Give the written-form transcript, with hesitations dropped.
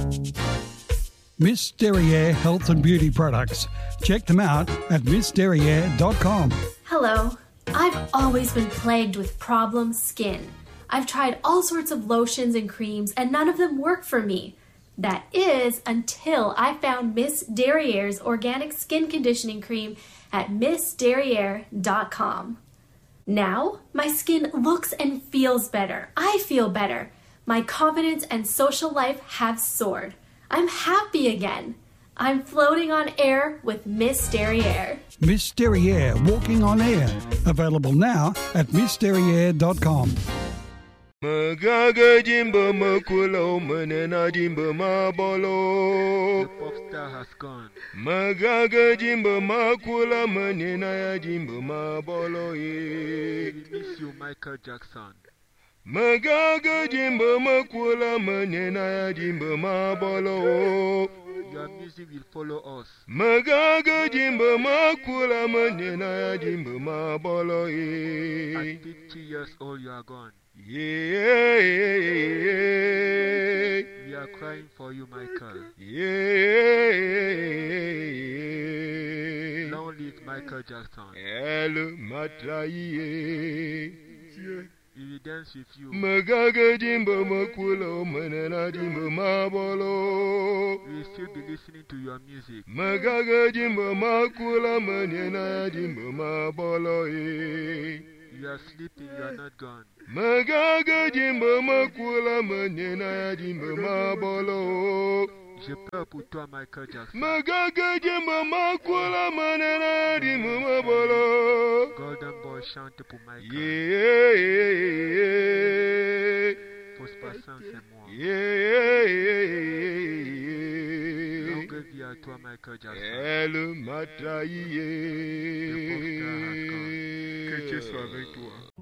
Miss Derriere Health and Beauty Products. Check them out at missderriere.com. Hello. I've always been plagued with problem skin. I've tried all sorts of lotions and creams and none of them work for me. That is until I found Miss Derriere's organic skin conditioning cream at missderriere.com. Now, my skin looks and feels better. I feel better. My confidence and social life have soared. I'm happy again. I'm floating on air with Miss Derriere. Miss Derriere Walking on Air. Available now at missderriere.com. Magaga Jimbo Makulo Manena Jimbo Mabolo. The pop star has gone. Magaga Jimbo Makula Manena Jimbo Mabolo. We miss you, Michael Jackson. Magaga Jimbo Makula Manena Jimbo Mabolo. Your music will follow us. Magaga Jimbo Makula Manena Jimbo Mabolo. At 50 years old, you are gone. Yeah. We are crying for you, Michael. Yeah. Long live Michael Jackson. Hello, Matraye. We will dance with you. Magaga Jimbo Makulo Manana Jimbo Mabolo. We will still be listening to your music. Magaga Jimbo Makula Manana Jimbo Mabolo. You are sleeping, you are not gone. Magaga Jimbo Makula Manana Jimbo Mabolo. Je pleure pour toi, Michael Jackson. Magaga Jimbo Makula Manana Jimbo Mabolo. Golden Boy chante pour Michael. Yeah. Fausse patience, c'est moi. Yeah. Longue vie à toi, Michael Jackson. Elle m'a trahi. Le pop star has gone. Que Dieu soit avec toi.